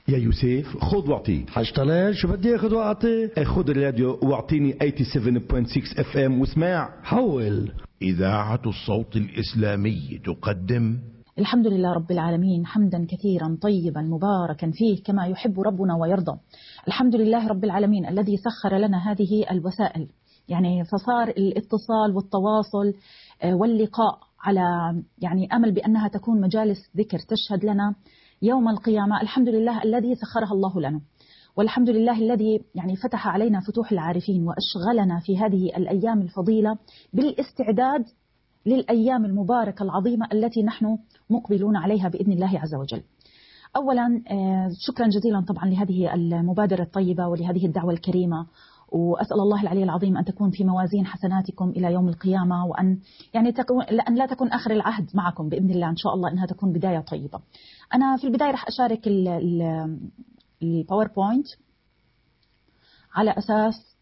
يا يوسف خذ واعطي. حاج طلال شو بدي اخذ واعطي؟ خذ الراديو واعطيني 87.6 FM واسمع. حول. إذاعة الصوت الإسلامي تقدم الحمد لله رب العالمين، حمدا كثيرا طيبا مباركا فيه كما يحب ربنا ويرضى. الحمد لله رب العالمين الذي سخر لنا هذه الوسائل، يعني فصار الاتصال والتواصل واللقاء على أمل بأنها تكون مجالس ذكر تشهد لنا يوم القيامة. الحمد لله الذي سخرها الله لنا، والحمد لله الذي فتح علينا فتوح العارفين وأشغلنا في هذه الأيام الفضيلة بالاستعداد للأيام المباركة العظيمة التي نحن مقبلون عليها بإذن الله عز وجل. أولا شكرا جزيلا طبعا لهذه المبادرة الطيبة ولهذه الدعوة الكريمة، وأسأل الله العلي العظيم أن تكون في موازين حسناتكم إلى يوم القيامة، وأن أن لا تكون آخر العهد معكم بإذن الله، إن شاء الله إنها تكون بداية طيبة. أنا في البداية رح أشارك الباوربوينت على أساس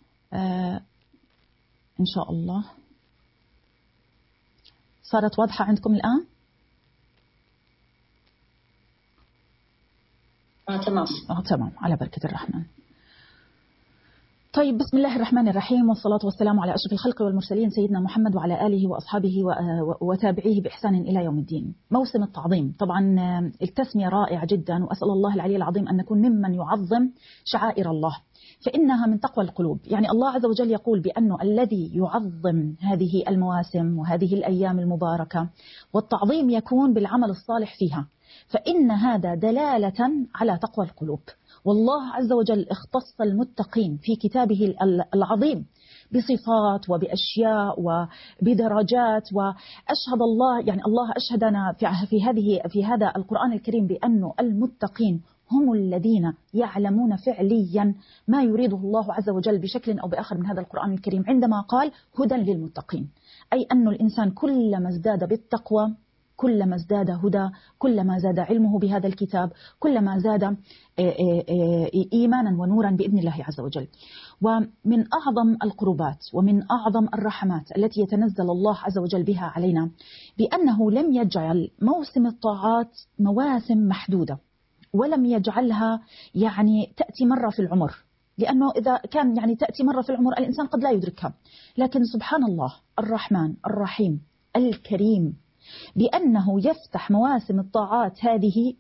إن شاء الله صارت واضحة عندكم الآن؟ تمام. تمام، على بركة الرحمن. طيب، بسم الله الرحمن الرحيم، والصلاة والسلام على أشرف الخلق والمرسلين سيدنا محمد وعلى آله وأصحابه وتابعيه بإحسان إلى يوم الدين. موسم التعظيم، طبعا التسمية رائعة جدا، وأسأل الله العلي العظيم أن نكون ممن يعظم شعائر الله، فإنها من تقوى القلوب. الله عز وجل يقول بأنه الذي يعظم هذه المواسم وهذه الأيام المباركة، والتعظيم يكون بالعمل الصالح فيها، فإن هذا دلالة على تقوى القلوب. والله عز وجل اختص المتقين في كتابه العظيم بصفات وبأشياء وبدرجات، وأشهد الله الله أشهدنا في هذا القرآن الكريم بأنه المتقين هم الذين يعلمون فعليا ما يريده الله عز وجل بشكل أو بآخر من هذا القرآن الكريم، عندما قال هدى للمتقين، أي أن الإنسان كلما ازداد بالتقوى كلما ازداد هدى، كلما زاد علمه بهذا الكتاب، كلما زاد إيمانا ونورا بإذن الله عز وجل. ومن أعظم القربات ومن أعظم الرحمات التي يتنزل الله عز وجل بها علينا بأنه لم يجعل موسم الطاعات مواسم محدودة، ولم يجعلها تأتي مرة في العمر، لأنه إذا كان تأتي مرة في العمر الإنسان قد لا يدركها، لكن سبحان الله الرحمن الرحيم الكريم بأنه يفتح مواسم الطاعات هذه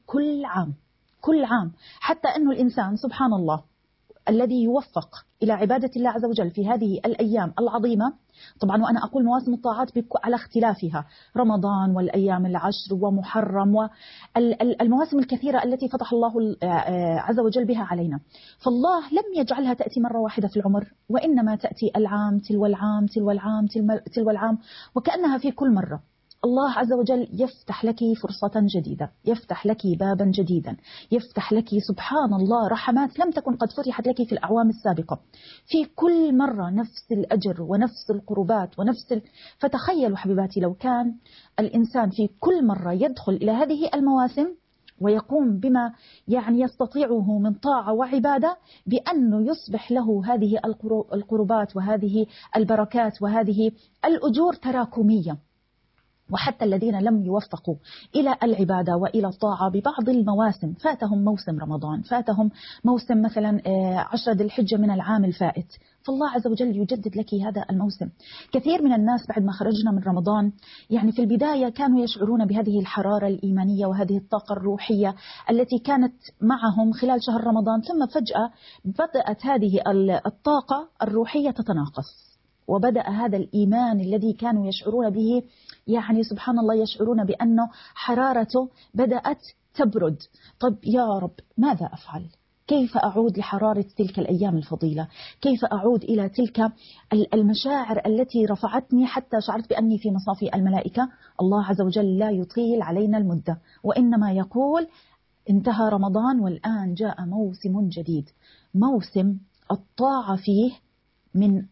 كل عام، حتى أنه الإنسان سبحان الله الذي يوفق إلى عبادة الله عز وجل في هذه الأيام العظيمة. طبعا وأنا أقول مواسم الطاعات على اختلافها، رمضان والأيام العشر ومحرم والمواسم الكثيرة التي فتح الله عز وجل بها علينا، فالله لم يجعلها تأتي مرة واحدة في العمر، وإنما تأتي العام تلو العام تلو العام تلو العام، وكأنها في كل مرة الله عز وجل يفتح لك فرصة جديدة، يفتح لك بابا جديدا، يفتح لك سبحان الله رحمات لم تكن قد فتحت لك في الأعوام السابقة، في كل مرة نفس الأجر ونفس القربات فتخيلوا حبيباتي لو كان الإنسان في كل مرة يدخل إلى هذه المواسم ويقوم بما يستطيعه من طاعة وعبادة، بأنه يصبح له هذه القربات وهذه البركات وهذه الأجور تراكمية. وحتى الذين لم يوفقوا إلى العبادة وإلى الطاعة ببعض المواسم، فاتهم موسم رمضان، فاتهم موسم مثلا 10 ذي الحجة من العام الفائت، فالله عز وجل يجدد لك هذا الموسم. كثير من الناس بعد ما خرجنا من رمضان في البداية كانوا يشعرون بهذه الحرارة الإيمانية وهذه الطاقة الروحية التي كانت معهم خلال شهر رمضان، ثم فجأة بدأت هذه الطاقة الروحية تتناقص، وبدأ هذا الإيمان الذي كانوا يشعرون به سبحان الله يشعرون بأنه حرارته بدأت تبرد. طب يا رب ماذا أفعل؟ كيف أعود لحرارة تلك الأيام الفضيلة؟ كيف أعود إلى تلك المشاعر التي رفعتني حتى شعرت بأني في مصافي الملائكة؟ الله عز وجل لا يطيل علينا المدة، وإنما يقول انتهى رمضان والآن جاء موسم جديد، موسم الطاعة فيه من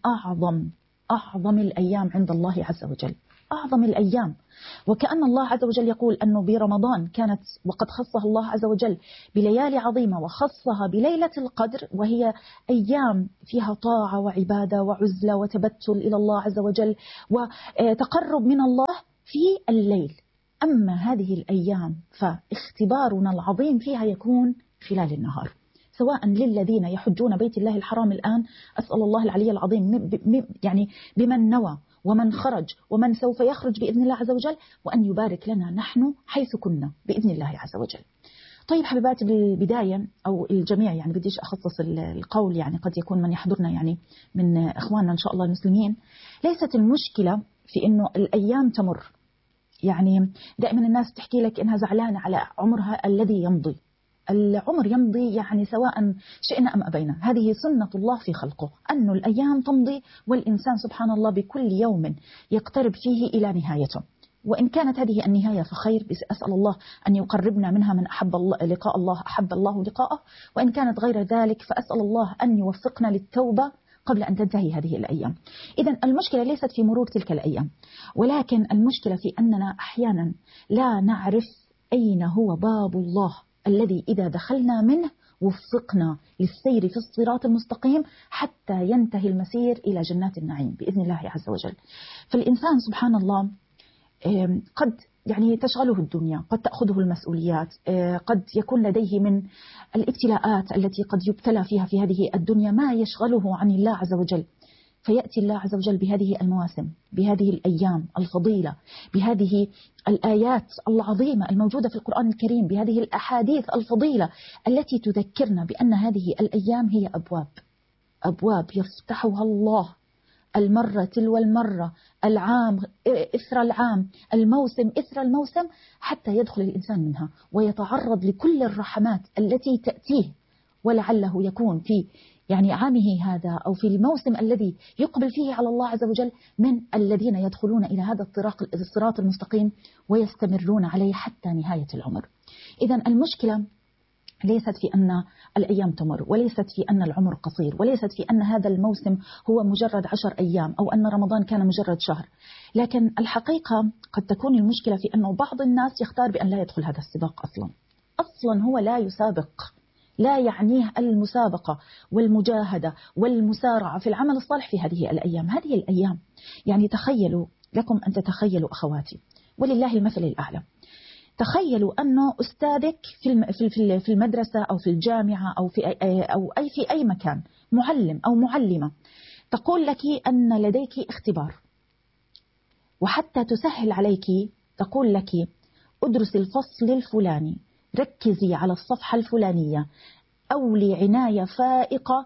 أعظم الأيام عند الله عز وجل، أعظم الأيام. وكأن الله عز وجل يقول أنه برمضان كانت وقد خصها الله عز وجل بليالي عظيمة، وخصها بليلة القدر، وهي أيام فيها طاعة وعبادة وعزلة وتبتل إلى الله عز وجل وتقرب من الله في الليل. أما هذه الأيام فاختبارنا العظيم فيها يكون خلال النهار، سواء للذين يحجون بيت الله الحرام الآن، أسأل الله العلي العظيم يعني بمن نوى ومن خرج ومن سوف يخرج بإذن الله عز وجل، وأن يبارك لنا نحن حيث كنا بإذن الله عز وجل. طيب حبيباتي، بالبداية أو الجميع يعني بديش أخصص القول، يعني قد يكون من يحضرنا يعني من إخواننا إن شاء الله المسلمين، ليست المشكلة في إنه الأيام تمر. يعني دائما الناس تحكي لك إنها زعلانة على عمرها الذي يمضي. العمر يمضي يعني سواء شئنا أم أبينا، هذه سنة الله في خلقه، أن الأيام تمضي والإنسان سبحان الله بكل يوم يقترب فيه إلى نهايته. وإن كانت هذه النهاية فخير، أسأل الله أن يقربنا منها، من أحب الله لقاء الله أحب الله لقاءه، وإن كانت غير ذلك فأسأل الله أن يوفقنا للتوبة قبل أن تنتهي هذه الأيام. إذن المشكلة ليست في مرور تلك الأيام، ولكن المشكلة في أننا أحيانا لا نعرف أين هو باب الله الذي إذا دخلنا منه وفقنا للسير في الصراط المستقيم حتى ينتهي المسير إلى جنات النعيم بإذن الله عز وجل. فالإنسان سبحان الله قد يعني تشغله الدنيا، قد تأخذه المسؤوليات، قد يكون لديه من الابتلاءات التي قد يبتلى فيها في هذه الدنيا ما يشغله عن الله عز وجل، فيأتي الله عز وجل بهذه المواسم، بهذه الأيام الفضيلة، بهذه الآيات العظيمة الموجودة في القرآن الكريم، بهذه الأحاديث الفضيلة التي تذكرنا بأن هذه الأيام هي أبواب يفتحها الله المرة تلو المرة، العام إثر العام، الموسم إثر الموسم، حتى يدخل الإنسان منها ويتعرض لكل الرحمات التي تأتيه، ولعله يكون في يعني عامه هذا أو في الموسم الذي يقبل فيه على الله عز وجل من الذين يدخلون إلى هذا الصراط المستقيم ويستمرون عليه حتى نهاية العمر. إذن المشكلة ليست في أن الأيام تمر، وليست في أن العمر قصير، وليست في أن هذا الموسم هو مجرد 10 أيام أو أن رمضان كان مجرد شهر، لكن الحقيقة قد تكون المشكلة في أنه بعض الناس يختار بأن لا يدخل هذا السباق أصلا هو لا يسابق، لا يعنيه المسابقة والمجاهدة والمسارعة في العمل الصالح في هذه الأيام. يعني تخيلوا لكم أن تتخيلوا أخواتي ولله المثل الأعلى، تخيلوا أنه أستاذك في المدرسة أو في الجامعة أو في أي مكان، معلم أو معلمة، تقول لك أن لديك اختبار، وحتى تسهل عليك تقول لك ادرس الفصل الفلاني، ركزي على الصفحة الفلانية، أولي عناية فائقة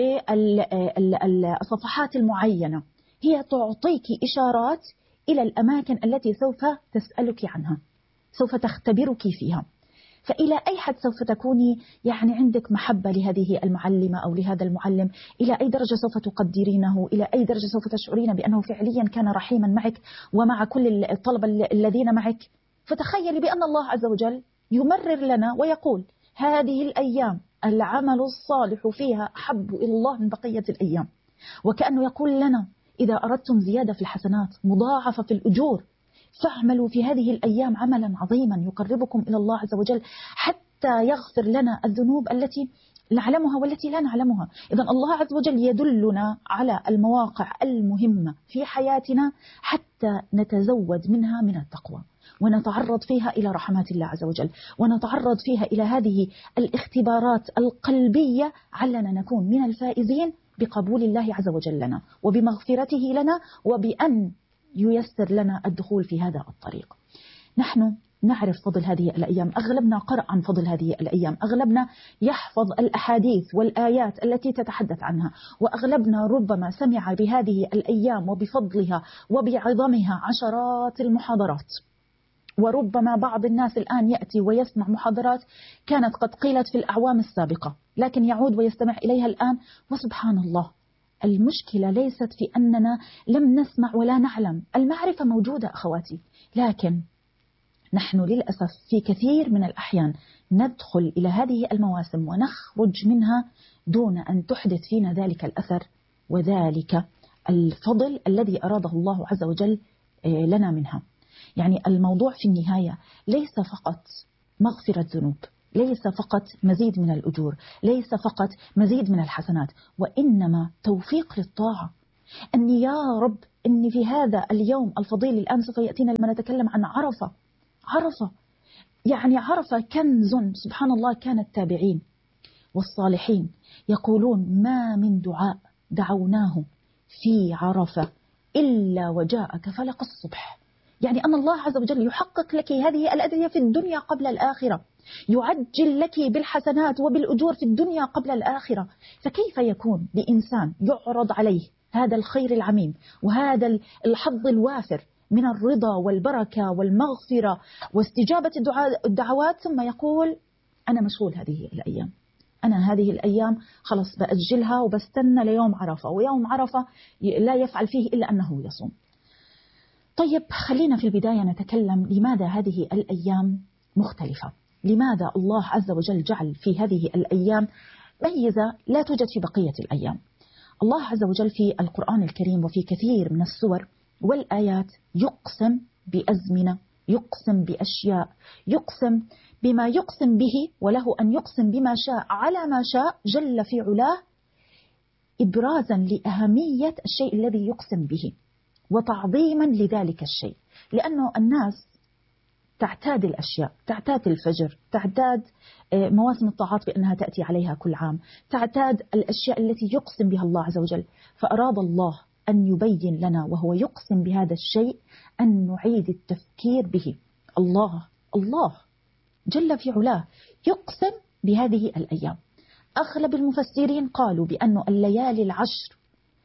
بالصفحات المعينة، هي تعطيك إشارات إلى الأماكن التي سوف تسألك عنها، سوف تختبرك فيها. فإلى أي حد سوف تكوني يعني عندك محبة لهذه المعلمة أو لهذا المعلم؟ إلى أي درجة سوف تقدرينه؟ إلى أي درجة سوف تشعرين بأنه فعليا كان رحيما معك ومع كل الطلبة الذين معك؟ فتخيلي بأن الله عز وجل يمرر لنا ويقول هذه الأيام العمل الصالح فيها أحب إلى الله من بقية الأيام، وكأنه يقول لنا إذا أردتم زيادة في الحسنات مضاعفة في الأجور فاعملوا في هذه الأيام عملا عظيما يقربكم إلى الله عز وجل حتى يغفر لنا الذنوب التي نعلمها والتي لا نعلمها. إذن الله عز وجل يدلنا على المواقع المهمة في حياتنا حتى نتزود منها من التقوى، ونتعرض فيها إلى رحمات الله عز وجل، ونتعرض فيها إلى هذه الاختبارات القلبية علنا نكون من الفائزين بقبول الله عز وجل لنا وبمغفرته لنا وبأن ييسر لنا الدخول في هذا الطريق. نحن نعرف فضل هذه الأيام، أغلبنا قرأ عن فضل هذه الأيام، أغلبنا يحفظ الأحاديث والآيات التي تتحدث عنها، وأغلبنا ربما سمع بهذه الأيام وبفضلها وبعظمها عشرات المحاضرات، وربما بعض الناس الآن يأتي ويسمع محاضرات كانت قد قيلت في الأعوام السابقة لكن يعود ويستمع إليها الآن، وسبحان الله المشكلة ليست في أننا لم نسمع ولا نعلم، المعرفة موجودة أخواتي، لكن نحن للأسف في كثير من الأحيان ندخل إلى هذه المواسم ونخرج منها دون أن تحدث فينا ذلك الأثر وذلك الفضل الذي أراده الله عز وجل لنا منها. يعني الموضوع في النهاية ليس فقط مغفرة ذنوب، ليس فقط مزيد من الأجور، ليس فقط مزيد من الحسنات، وإنما توفيق للطاعة. أني يا رب أني في هذا اليوم الفضيل الآن سوف يأتينا لما نتكلم عن عرفة، يعني عرفة كنز سبحان الله. كان التابعين والصالحين يقولون ما من دعاء دعوناه في عرفة إلا وجاءك فلق الصبح. يعني أن الله عز وجل يحقق لك هذه الأدعية في الدنيا قبل الآخرة، يعجل لك بالحسنات وبالأجور في الدنيا قبل الآخرة. فكيف يكون لإنسان يعرض عليه هذا الخير العميم وهذا الحظ الوافر من الرضا والبركة والمغفرة واستجابة الدعوات، ثم يقول أنا مشغول هذه الأيام، أنا هذه الأيام خلص بأجلها وبستنى ليوم عرفة، ويوم عرفة لا يفعل فيه إلا أنه يصوم. طيب خلينا في البداية نتكلم لماذا هذه الأيام مختلفة، لماذا الله عز وجل جعل في هذه الأيام ميزة لا توجد في بقية الأيام. الله عز وجل في القرآن الكريم وفي كثير من السور والآيات يقسم بأزمنة، يقسم بأشياء، يقسم بما يقسم به، وله أن يقسم بما شاء على ما شاء جل في علاه، إبرازا لأهمية الشيء الذي يقسم به وتعظيما لذلك الشيء. لأنه الناس تعتاد الأشياء، تعتاد الفجر، تعتاد مواسم الطاعات بأنها تأتي عليها كل عام، تعتاد الأشياء التي يقسم بها الله عز وجل. فأراد الله أن يبين لنا وهو يقسم بهذا الشيء أن نعيد التفكير به. الله جل في علاه يقسم بهذه الأيام. أغلب المفسرين قالوا بأن الليالي العشر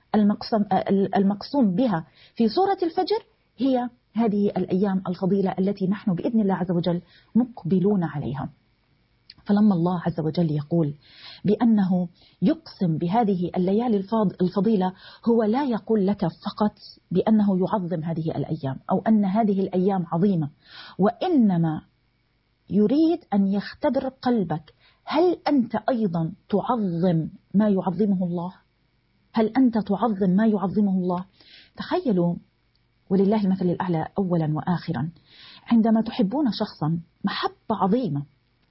المقسوم بها في سورة الفجر هي هذه الأيام الفضيلة التي نحن بإذن الله عز وجل مقبلون عليها. فلما الله عز وجل يقول بأنه يقسم بهذه الليالي الفضيلة، هو لا يقول لك فقط بأنه يعظم هذه الأيام أو أن هذه الأيام عظيمة، وإنما يريد أن يختبر قلبك. هل أنت أيضا تعظم ما يعظمه الله؟ هل أنت تعظم ما يعظمه الله؟ تخيلوا ولله المثل الأعلى أولا وآخرا، عندما تحبون شخصا محبة عظيمة،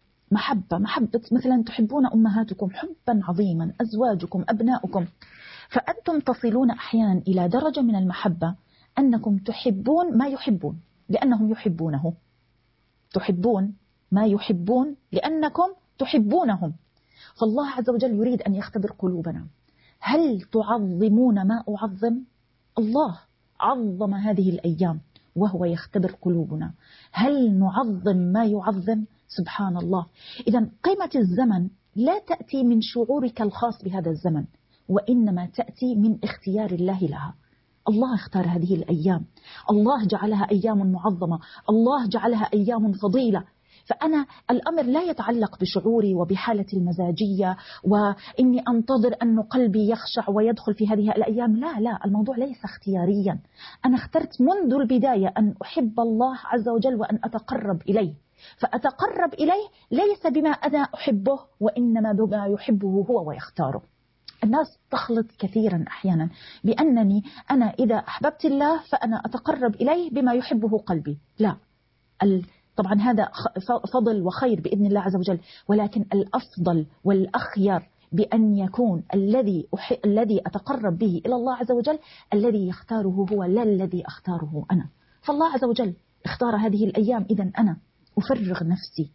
محبة مثلا تحبون أمهاتكم حبا عظيما، أزواجكم، أبناؤكم، فأنتم تصلون أحيانا إلى درجة من المحبة أنكم تحبون ما يحبون لأنهم يحبونه، تحبون ما يحبون لأنكم تحبونهم. فالله عز وجل يريد أن يختبر قلوبنا. هل تعظمون ما أعظم؟ الله عظم هذه الأيام وهو يختبر قلوبنا. هل نعظم ما يعظم؟ سبحان الله. إذا قيمة الزمن لا تأتي من شعورك الخاص بهذا الزمن، وإنما تأتي من اختيار الله لها. الله اختار هذه الأيام، الله جعلها أيام معظمة، الله جعلها أيام فضيلة. فأنا الأمر لا يتعلق بشعوري وبحالة المزاجية وإني أنتظر أن قلبي يخشع ويدخل في هذه الأيام. لا، الموضوع ليس اختياريا. أنا اخترت منذ البداية أن أحب الله عز وجل وأن أتقرب إليه، فأتقرب إليه ليس بما أنا أحبه وإنما بما يحبه هو ويختاره. الناس تخلط كثيرا أحيانا بأنني أنا إذا أحببت الله فأنا أتقرب إليه بما يحبه قلبي. لا، طبعا هذا فضل وخير بإذن الله عز وجل، ولكن الأفضل والأخير بأن يكون الذي أتقرب به إلى الله عز وجل الذي يختاره هو، لا الذي أختاره أنا. فالله عز وجل اختار هذه الأيام، إذن أنا أفرغ نفسي،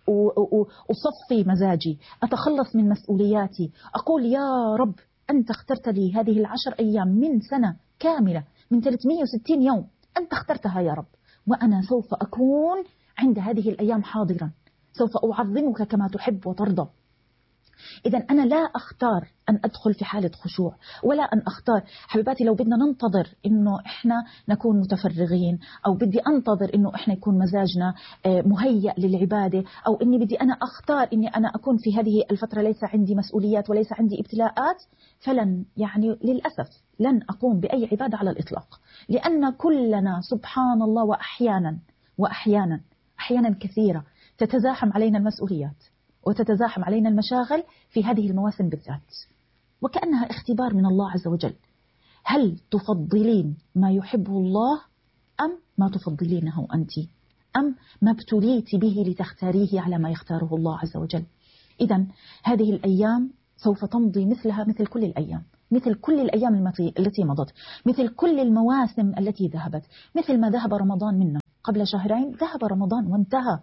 أصفي مزاجي، أتخلص من مسؤولياتي، أقول يا رب أنت اخترت لي هذه 10 أيام من سنة كاملة من 360 يوم، أنت اخترتها يا رب، وأنا سوف أكون عند هذه الأيام حاضرا، سوف أعظمك كما تحب وترضى. إذا أنا لا أختار أن أدخل في حالة خشوع، ولا أن أختار حبيباتي لو بدنا ننتظر إنه إحنا نكون متفرغين، أو بدي أنتظر إنه إحنا يكون مزاجنا مهيأ للعبادة، أو إني بدي أنا أختار إني أنا أكون في هذه الفترة ليس عندي مسؤوليات وليس عندي ابتلاءات، فلن للأسف لن أقوم بأي عبادة على الإطلاق. لأن كلنا سبحان الله وأحيانا كثيرة تتزاحم علينا المسؤوليات وتتزاحم علينا المشاغل في هذه المواسم بالذات، وكأنها اختبار من الله عز وجل. هل تفضلين ما يحبه الله أم ما تفضلينه أنت؟ أم ما ابتليت به لتختاريه على ما يختاره الله عز وجل؟ إذن هذه الأيام سوف تمضي مثلها مثل كل الأيام، مثل كل الأيام التي مضت، مثل كل المواسم التي ذهبت، مثل ما ذهب رمضان منا قبل 2 شهرين، ذهب رمضان وانتهى.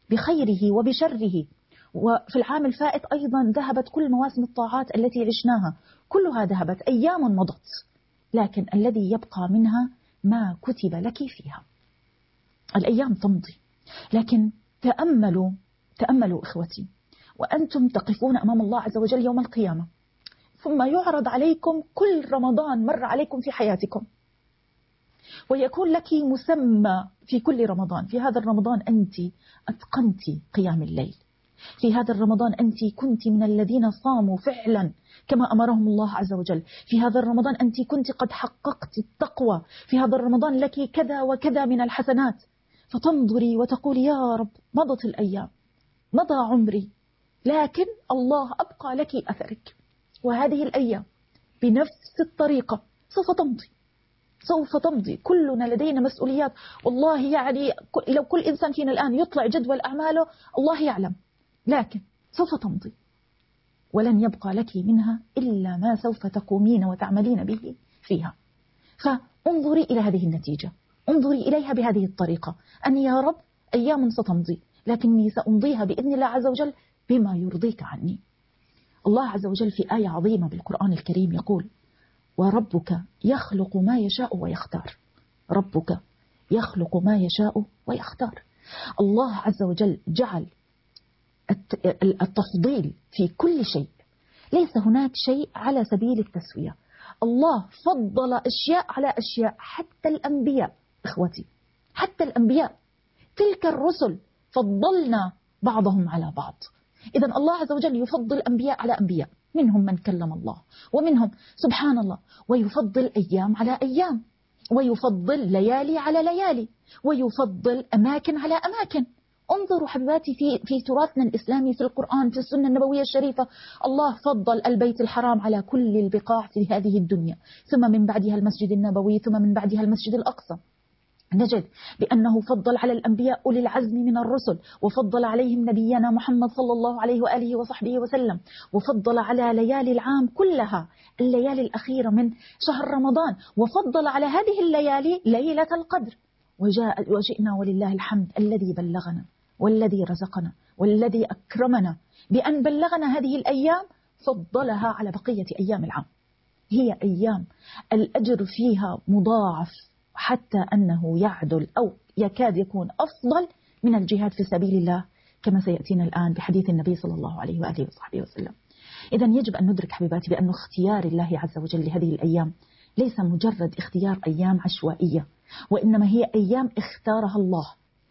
بخيره وبشره. وفي العام الفائت أيضا ذهبت كل مواسم الطاعات التي عشناها، كلها ذهبت، أيام مضت، لكن الذي يبقى منها ما كتب لك فيها. الأيام تمضي، لكن تأملوا إخوتي، وأنتم تقفون أمام الله عز وجل يوم القيامة، ثم يعرض عليكم كل رمضان مر عليكم في حياتكم، ويكون لك مسمى في كل رمضان. في هذا الرمضان أنت أتقنت قيام الليل، في هذا الرمضان أنت كنت من الذين صاموا فعلا كما أمرهم الله عز وجل، في هذا الرمضان أنت كنت قد حققت التقوى، في هذا الرمضان لك كذا وكذا من الحسنات. فتنظري وتقول يا رب مضت الأيام، مضى عمري، لكن الله أبقى لك أثرك. وهذه الأيام بنفس الطريقة سوف تمضي. كلنا لدينا مسؤوليات، والله يعني لو كل إنسان فينا الآن يطلع جدول أعماله الله يعلم، لكن سوف تمضي، ولن يبقى لك منها إلا ما سوف تقومين وتعملين به فيها. فانظري إلى هذه النتيجة، انظري إليها بهذه الطريقة، أن يا رب أيام ستمضي، لكني سأمضيها بإذن الله عز وجل بما يرضيك عني. الله عز وجل في آية عظيمة بالقرآن الكريم يقول: وربك يخلق ما يشاء ويختار. ربك يخلق ما يشاء ويختار. الله عز وجل جعل التفضيل في كل شيء، ليس هناك شيء على سبيل التسوية. الله فضل أشياء على أشياء، حتى الأنبياء إخوتي، حتى الأنبياء، تلك الرسل فضلنا بعضهم على بعض. إذا الله عز وجل يفضل أنبياء على أنبياء، منهم من كلم الله، ومنهم سبحان الله، ويفضل أيام على أيام، ويفضل ليالي على ليالي، ويفضل أماكن على أماكن. انظروا حبيباتي في تراثنا الإسلامي، في القرآن، في السنة النبوية الشريفة، الله فضل البيت الحرام على كل البقاع في هذه الدنيا، ثم من بعدها المسجد النبوي، ثم من بعدها المسجد الأقصى. نجد بأنه فضل على الأنبياء أولي العزم من الرسل، وفضل عليهم نبينا محمد صلى الله عليه وآله وصحبه وسلم، وفضل على ليالي العام كلها الليالي الأخيرة من شهر رمضان، وفضل على هذه الليالي ليلة القدر. وجئنا ولله الحمد الذي بلغنا والذي رزقنا والذي أكرمنا بأن بلغنا هذه الأيام، فضلها على بقية أيام العام. هي أيام الأجر فيها مضاعف، حتى أنه يعدل أو يكاد يكون أفضل من الجهاد في سبيل الله، كما سيأتينا الآن بحديث النبي صلى الله عليه وآله وصحبه وسلم. إذا يجب أن ندرك حبيباتي بأن اختيار الله عز وجل لهذه الأيام ليس مجرد اختيار أيام عشوائية، وإنما هي أيام اختارها الله،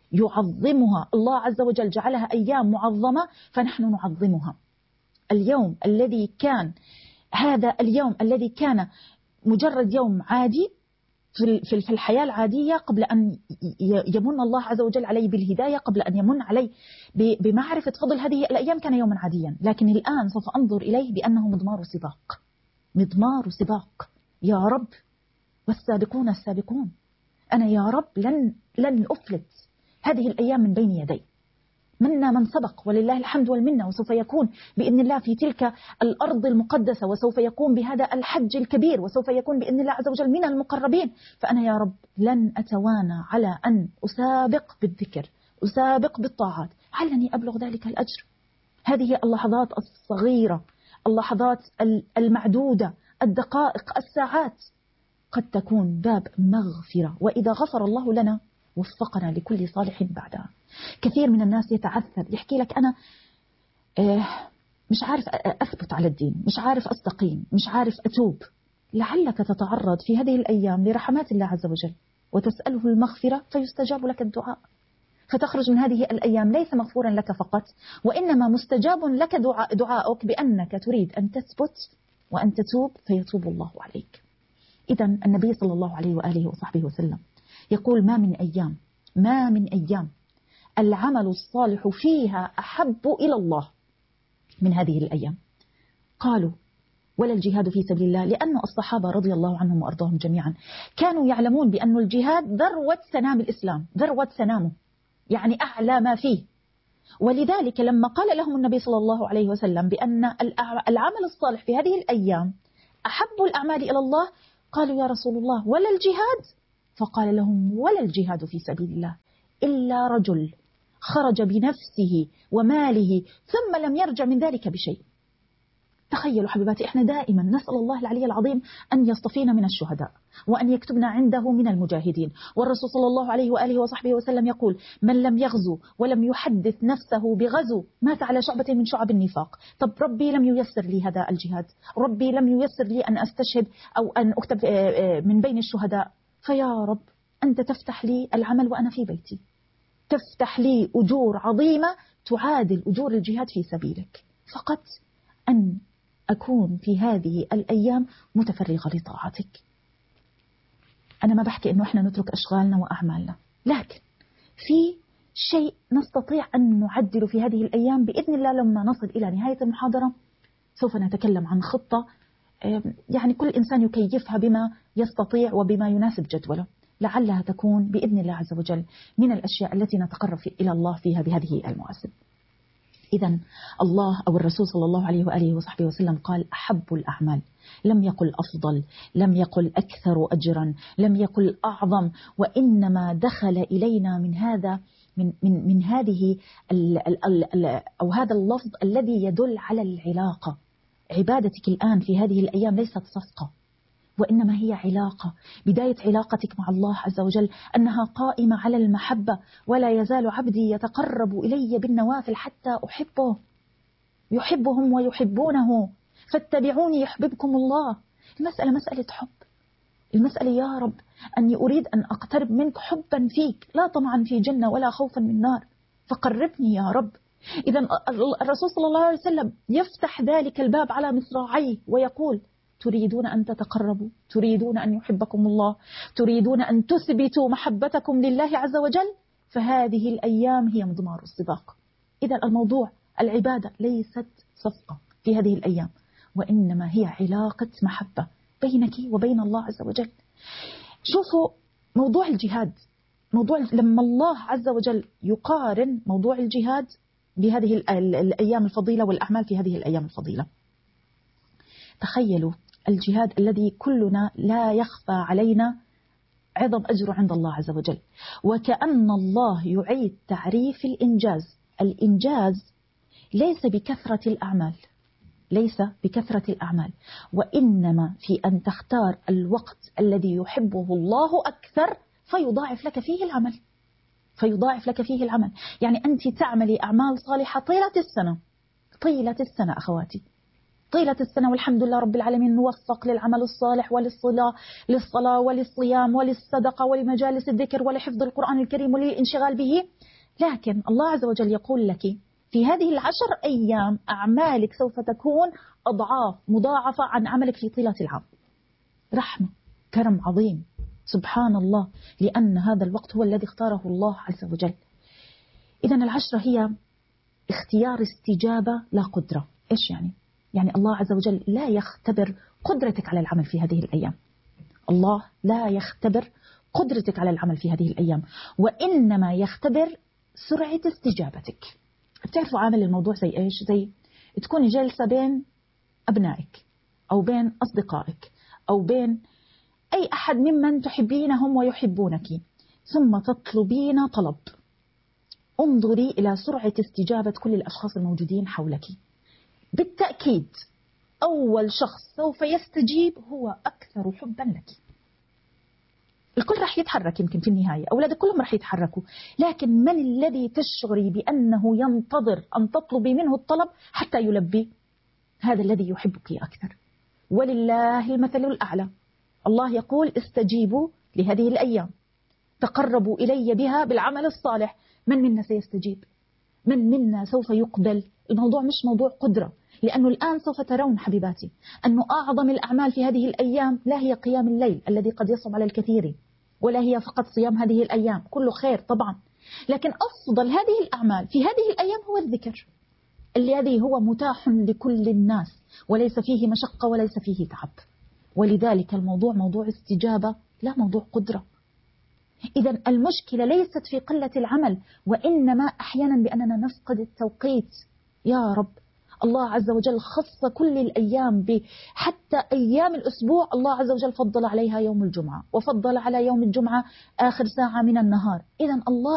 يعظمها الله عز وجل، جعلها أيام معظمة، فنحن نعظمها. اليوم الذي كان، هذا اليوم الذي كان مجرد يوم عادي في الحياة العادية، قبل أن يمن الله عز وجل علي بالهداية، قبل أن يمن علي بمعرفة فضل هذه الأيام، كان يوما عاديا، لكن الآن سوف أنظر إليه بأنه مضمار سباق، مضمار سباق. يا رب والسابقون السابقون، أنا يا رب لن أفلت هذه الأيام من بين يدي، منا من سبق ولله الحمد والمنة، وسوف يكون بإذن الله في تلك الأرض المقدسة، وسوف يكون بهذا الحج الكبير، وسوف يكون بإذن الله عز وجل من المقربين. فأنا يا رب لن أتوانى على أن أسابق بالذكر، أسابق بالطاعات، علني أبلغ ذلك الأجر. هذه اللحظات الصغيرة، اللحظات المعدودة، الدقائق، الساعات، قد تكون باب مغفرة، وإذا غفر الله لنا وفقنا لكل صالح بعدها. كثير من الناس يتعثر، يحكي لك أنا مش عارف أثبت على الدين، مش عارف أستقيم، مش عارف أتوب. لعلك تتعرض في هذه الأيام لرحمات الله عز وجل، وتسأله المغفرة فيستجاب لك الدعاء، فتخرج من هذه الأيام ليس مغفورا لك فقط، وإنما مستجاب لك دعاءك بأنك تريد أن تثبت وأن تتوب، فيتوب الله عليك. إذا النبي صلى الله عليه وآله وصحبه وسلم يقول: ما من أيام العمل الصالح فيها أحب إلى الله من هذه الأيام. قالوا: ولا الجهاد في سبيل الله؟ لأن الصحابة رضي الله عنهم وأرضاهم جميعا كانوا يعلمون بأن الجهاد ذروة سنام الإسلام، ذروة سنامه، يعني أعلى ما فيه. ولذلك لما قال لهم النبي صلى الله عليه وسلم بأن العمل الصالح في هذه الأيام أحب الأعمال إلى الله، قالوا: يا رسول الله ولا الجهاد؟ فقال لهم: ولا الجهاد في سبيل الله إلا رجل خرج بنفسه وماله ثم لم يرجع من ذلك بشيء. تخيلوا حبيباتي، إحنا دائما نسأل الله العلي العظيم أن يصطفينا من الشهداء وأن يكتبنا عنده من المجاهدين. والرسول صلى الله عليه وآله وصحبه وسلم يقول: من لم يغزو ولم يحدث نفسه بغزو مات على شعبة من شعب النفاق. طب ربي لم ييسر لي هذا الجهاد، ربي لم ييسر لي أن أستشهد أو أن أكتب من بين الشهداء، فيا رب أنت تفتح لي العمل وأنا في بيتي، تفتح لي أجور عظيمة تعادل أجور الجهاد في سبيلك، فقط أن أكون في هذه الأيام متفرغة لطاعتك. أنا ما بحكي إنه إحنا نترك أشغالنا وأعمالنا، لكن في شيء نستطيع أن نعدل في هذه الأيام بإذن الله. لما نصل إلى نهاية المحاضرة سوف نتكلم عن خطة يعني كل إنسان يكيفها بما يستطيع وبما يناسب جدوله، لعلها تكون بإذن الله عز وجل من الأشياء التي نتقرب إلى الله فيها بهذه المواسم. إذن الله أو الرسول صلى الله عليه وآله وصحبه وسلم قال: أحب الأعمال، لم يقل أفضل، لم يقل أكثر أجرا، لم يقل أعظم، وإنما دخل إلينا من هذا من هذه أو هذا اللفظ الذي يدل على العلاقة. عبادتك الآن في هذه الأيام ليست صفقة، وإنما هي علاقة. بداية علاقتك مع الله عز وجل أنها قائمة على المحبة. ولا يزال عبدي يتقرب إلي بالنوافل حتى أحبه، يحبهم ويحبونه، فاتبعوني يحببكم الله. المسألة مسألة حب، المسألة يا رب أني أريد أن أقترب منك حبا فيك، لا طمعا في جنة ولا خوفا من نار، فقربني يا رب. إذا الرسول صلى الله عليه وسلم يفتح ذلك الباب على مصراعيه ويقول: تريدون أن تتقربوا، تريدون أن يحبكم الله، تريدون أن تثبتوا محبتكم لله عز وجل، فهذه الأيام هي مضمار الصداق. إذا الموضوع العبادة ليست صفقة في هذه الأيام، وإنما هي علاقة محبة بينك وبين الله عز وجل. شوفوا موضوع الجهاد، لما الله عز وجل يقارن موضوع الجهاد بهذه الأيام الفضيلة والأعمال في هذه الأيام الفضيلة، تخيلوا الجهاد الذي كلنا لا يخفى علينا عظم أجره عند الله عز وجل، وكأن الله يعيد تعريف الإنجاز. الإنجاز ليس بكثرة الأعمال، ليس بكثرة الأعمال، وإنما في أن تختار الوقت الذي يحبه الله أكثر فيضاعف لك فيه العمل، فيضاعف لك فيه العمل. يعني أنت تعملي أعمال صالحة طيلة السنة أخواتي، طيلة السنة، والحمد لله رب العالمين نوفق للعمل الصالح للصلاة وللصيام وللصدقة ولمجالس الذكر ولحفظ القرآن الكريم وللانشغال به. لكن الله عز وجل يقول لك في هذه 10 أيام أعمالك سوف تكون أضعاف مضاعفة عن عملك في طيلة العام. رحمة، كرم عظيم، سبحان الله، لأن هذا الوقت هو الذي اختاره الله عز وجل. إذن 10 هي اختيار استجابة لا قدرة. إيش يعني؟ يعني الله عز وجل لا يختبر قدرتك على العمل في هذه الأيام، الله لا يختبر قدرتك على العمل في هذه الأيام، وإنما يختبر سرعة استجابتك. بتعرفوا عامل الموضوع زي إيش؟ زي تكوني جالسة بين أبنائك أو بين أصدقائك أو بين أي أحد ممن تحبينهم ويحبونك، ثم تطلبين طلب. انظري إلى سرعة استجابة كل الأشخاص الموجودين حولك. بالتأكيد أول شخص سوف يستجيب هو أكثر حبا لك. الكل راح يتحرك، يمكن في النهاية أولادك كلهم راح يتحركوا، لكن من الذي تشعري بأنه ينتظر أن تطلبي منه الطلب حتى يلبي؟ هذا الذي يحبك أكثر. ولله المثل الأعلى. الله يقول: استجيبوا لهذه الأيام، تقربوا إلي بها بالعمل الصالح. من منا سيستجيب؟ من منا سوف يقبل؟ الموضوع مش موضوع قدرة، لأنه الآن سوف ترون حبيباتي أنه أعظم الأعمال في هذه الأيام لا هي قيام الليل الذي قد يصعب على الكثير، ولا هي فقط صيام هذه الأيام، كله خير طبعا، لكن أفضل هذه الأعمال في هذه الأيام هو الذكر الذي هو متاح لكل الناس، وليس فيه مشقة وليس فيه تعب. ولذلك الموضوع موضوع استجابة لا موضوع قدرة. إذا المشكلة ليست في قلة العمل، وإنما أحيانا بأننا نفقد التوقيت. يا رب الله عز وجل خص كل الأيام حتى أيام الأسبوع الله عز وجل فضل عليها يوم الجمعة، وفضل على يوم الجمعة آخر ساعة من النهار. إذا الله